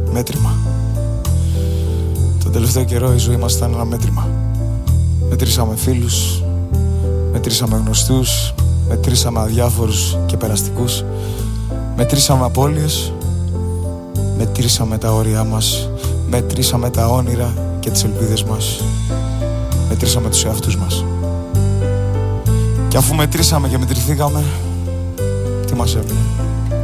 μέτρημα. Τον τελευταίο καιρό η ζωή μας ήταν ένα μέτρημα. Μετρήσαμε φίλους, μετρήσαμε γνωστούς, μετρήσαμε αδιάφορους και περαστικούς, μετρήσαμε απώλειες, μετρήσαμε τα όρια μας, μετρήσαμε τα όνειρα και τις ελπίδες μας, μετρήσαμε τους εαυτούς μας. Και αφού μετρήσαμε και μετρηθήκαμε, τι μας έμεινε?